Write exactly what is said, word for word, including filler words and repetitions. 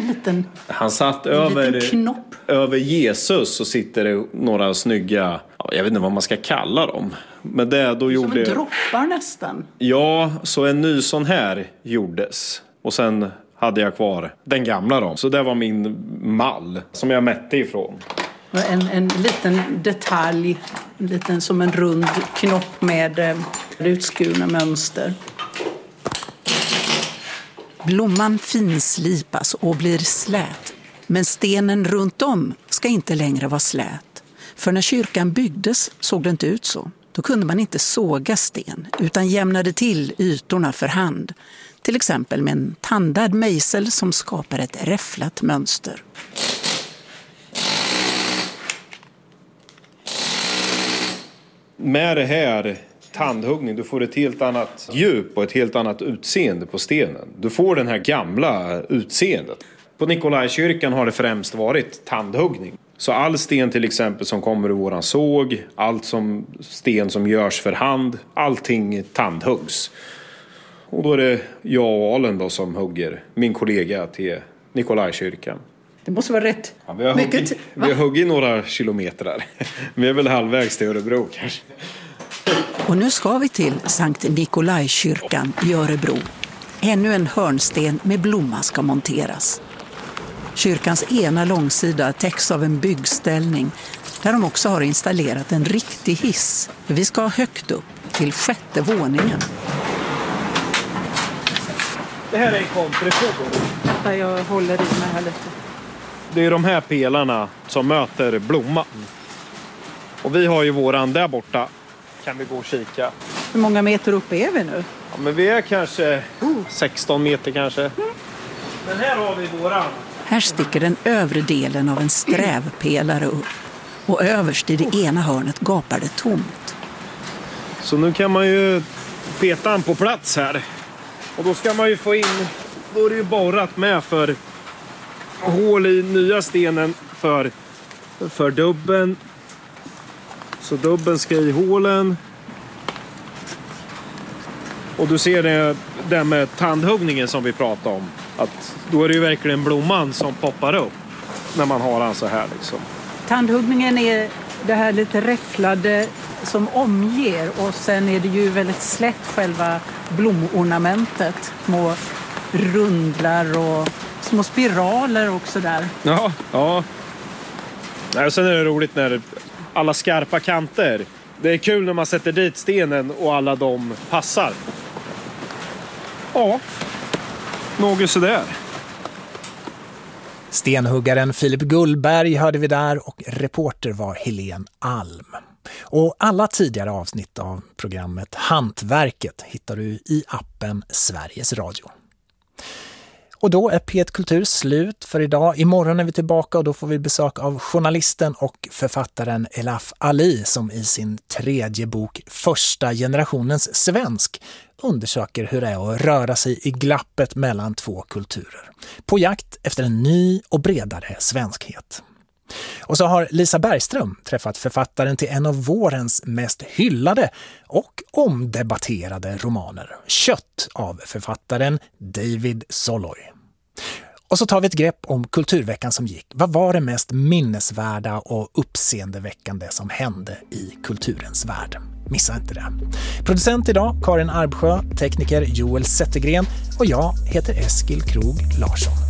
liten, Han satt en över, liten knopp. över Jesus och sitter det några snygga, jag vet inte vad man ska kalla dem. Men det då Som gjorde... en droppar nästan. Ja, så en ny sån här gjordes. Och sen hade jag kvar den gamla då. Så det var min mall som jag mätte ifrån. En, en liten detalj, en liten, som en rund knopp med eh, utskurna mönster. Blomman finslipas och blir slät. Men stenen runt om ska inte längre vara slät. För när kyrkan byggdes såg det inte ut så. Då kunde man inte såga sten utan jämnade till ytorna för hand. Till exempel med en tandad mejsel som skapar ett räfflat mönster. Med det här tandhuggning, du får ett helt annat djup och ett helt annat utseende på stenen. Du får den här gamla utseendet. På Nikolajkyrkan har det främst varit tandhuggning. Så all sten till exempel som kommer ur våran såg, allt som sten som görs för hand, allting tandhuggs. Och då är det jag och Alen då som hugger, min kollega till Nikolajkyrkan. Det måste vara rätt. Ja, vi har mycket. huggit, vi har huggit några kilometer. Vi är väl halvvägs till Örebro kanske. Och nu ska vi till Sankt Nikolajkyrkan i Örebro. Ännu en hörnsten med blomma ska monteras. Kyrkans ena långsida täcks av en byggställning där de också har installerat en riktig hiss. Vi ska högt upp till sjätte våningen. Det här är en konstruktion. Där jag håller i mig här lite. Det är de här pelarna som möter blomman. Och vi har ju våran där borta. Kan vi gå och kika. Hur många meter upp är vi nu? Ja, men vi är kanske sexton meter kanske. Mm. Men här har vi våran. Här sticker den övre delen av en strävpelare upp. Och överst i det ena hörnet gapar det tomt. Så nu kan man ju peta den på plats här. Och då ska man ju få in, då är det ju borrat med för hål i nya stenen för, för dubben. Så dubben ska i hålen. Och du ser det där med tandhuggningen som vi pratade om. Att då är det ju verkligen blomman som poppar upp när man har den så här liksom. Tandhuggningen är det här lite räfflade som omger och sen är det ju väldigt slätt själva blomornamentet. Små rundlar och små spiraler också där. Ja, ja. Och sen är det roligt när alla skarpa kanter. Det är kul när man sätter dit stenen och alla de passar. Ja, något sådär. Stenhuggaren Filip Gullberg hörde vi där och reporter var Helene Alm. Och alla tidigare avsnitt av programmet Hantverket hittar du i appen Sveriges Radio. Och då är P ett Kultur slut för idag. Imorgon är vi tillbaka och då får vi besök av journalisten och författaren Elaf Ali som i sin tredje bok Första generationens svensk undersöker hur det är att röra sig i glappet mellan två kulturer. På jakt efter en ny och bredare svenskhet. Och så har Lisa Bergström träffat författaren till en av vårens mest hyllade och omdebatterade romaner, Kött av författaren David Soloy. Och så tar vi ett grepp om kulturveckan som gick. Vad var det mest minnesvärda och uppseendeväckande som hände i kulturens värld? Missa inte det. Producent idag Karin Arbsjö, tekniker Joel Zettergren och jag heter Eskil Krog Larsson.